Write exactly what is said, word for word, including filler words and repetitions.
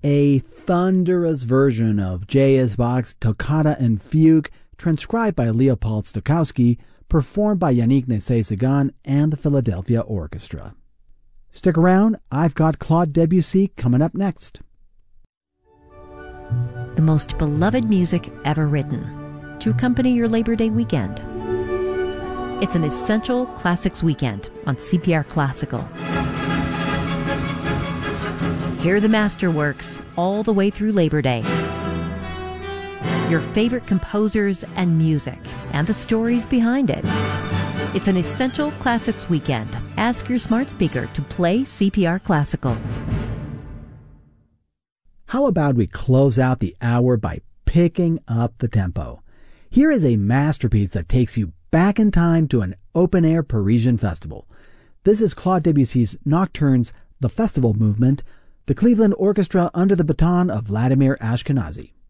A thunderous version of J S. Bach's Toccata and Fugue, transcribed by Leopold Stokowski, performed by Yannick Nézet-Séguin and the Philadelphia Orchestra. Stick around, I've got Claude Debussy coming up next. The most beloved music ever written to accompany your Labor Day weekend. It's an Essential Classics weekend on C P R Classical. Hear the masterworks all the way through Labor Day. Your favorite composers and music, and the stories behind it. It's an Essential Classics weekend. Ask your smart speaker to play C P R Classical. How about we close out the hour by picking up the tempo? Here is a masterpiece that takes you back in time to an open-air Parisian festival. This is Claude Debussy's Nocturnes, the Festival Movement, the Cleveland Orchestra under the baton of Vladimir Ashkenazy.